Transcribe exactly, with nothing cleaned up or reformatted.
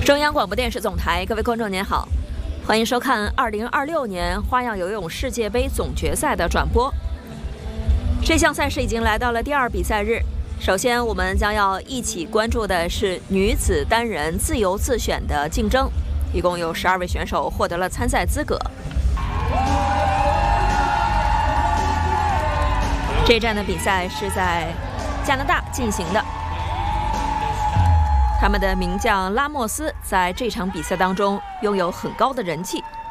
中央广播电视总台，各位观众您好，欢迎收看二零二六年花样游泳世界杯总决赛的转播。这项赛事已经来到了第二比赛日，首先我们将要一起关注的是女子单人自由自选的竞争，一共有十二位选手获得了参赛资格。这站的比赛是在加拿大进行的。他们的名将拉莫斯在这场比赛当中拥有很高的人气。